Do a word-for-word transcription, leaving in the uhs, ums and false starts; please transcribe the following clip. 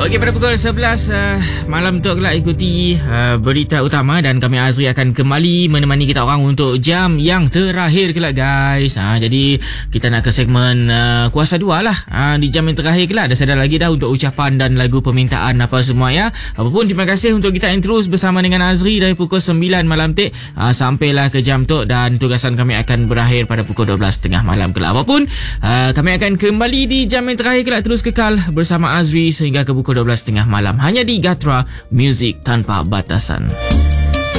Okey, pada pukul sebelas uh, malam tu kelak ikuti uh, berita utama dan kami Azri akan kembali menemani kita orang untuk jam yang terakhir kelak guys. Ha, jadi kita nak ke segmen uh, kuasa dua lah. Ha, di jam yang terakhir kelak dah sedar lagi dah untuk ucapan dan lagu permintaan apa semua ya. Apapun terima kasih untuk kita yang terus bersama dengan Azri dari pukul sembilan malam tik uh, sampailah ke jam tu dan tugasan kami akan berakhir pada pukul dua belas tiga puluh malam kelak. Apapun uh, kami akan kembali di jam yang terakhir kelak, terus kekal bersama Azri sehingga ke pukul dua belas tiga puluh malam hanya di Gatra Music Tanpa Batasan.